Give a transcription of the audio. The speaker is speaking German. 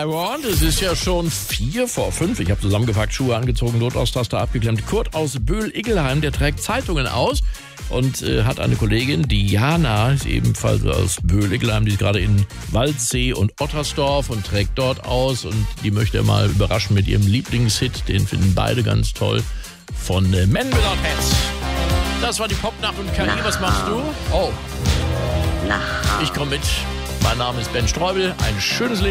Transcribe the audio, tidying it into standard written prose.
I Want. Es ist ja schon 4:45. Ich habe zusammengepackt, Schuhe angezogen, Notausstaster abgeklemmt. Kurt aus Böhl-Iggelheim, der trägt Zeitungen aus und hat eine Kollegin, die Jana, ist ebenfalls aus Böhl-Iggelheim, die ist gerade in Waldsee und Ottersdorf und trägt dort aus. Und die möchte er mal überraschen mit ihrem Lieblingshit. Den finden beide ganz toll. Von Men Without Hats. Das war die Popnacht und KI. Was machst du? Oh, ich komme mit. Mein Name ist Ben Streubel. Ein schönes Leben.